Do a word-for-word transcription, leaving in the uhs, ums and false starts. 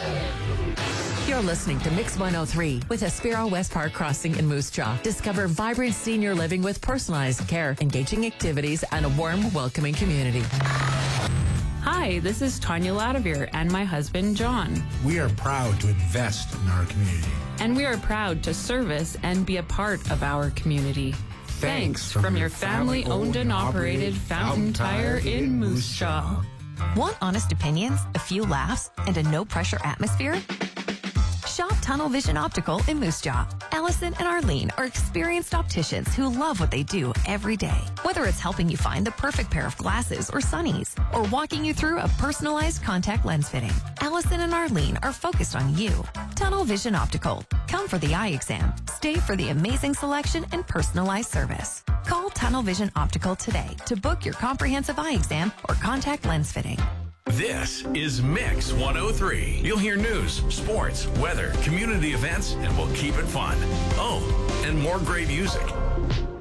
You're listening to Mix one oh three with Aspiro West Park Crossing in Moose Jaw. Discover vibrant senior living with personalized care, engaging activities, and a warm, welcoming community. Hi, this is Tanya Ladavir and my husband, John. We are proud to invest in our community. And we are proud to service and be a part of our community. Thanks, Thanks from, from your family-owned and operated Fountain Tire in Moose Jaw. Want honest opinions, a few laughs, and a no-pressure atmosphere? Shop Tunnel Vision Optical in Moose Jaw. Allison and Arlene are experienced opticians who love what they do every day. Whether it's helping you find the perfect pair of glasses or sunnies, or walking you through a personalized contact lens fitting, Allison and Arlene are focused on you. Tunnel Vision Optical. Come for the eye exam. Stay for the amazing selection and personalized service. Call Tunnel Vision Optical today to book your comprehensive eye exam or contact lens fitting. This is Mix one oh three. You'll hear news, sports, weather, community events, and we'll keep it fun. Oh, and more great music.